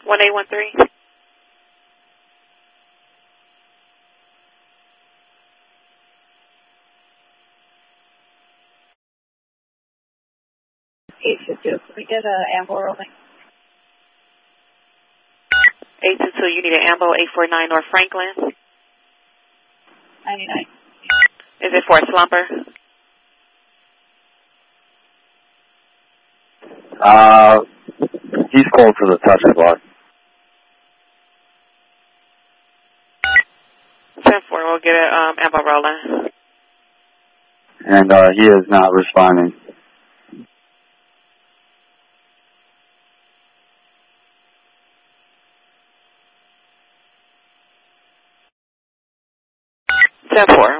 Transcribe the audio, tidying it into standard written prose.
1813. Can we get an amble rolling? 822, you need an ambo, 849 North Franklin. 99. Is it for a slumber? He's called for the touch squad. 10-4, we'll get an ambo rolling. And he is not responding. Ten-4.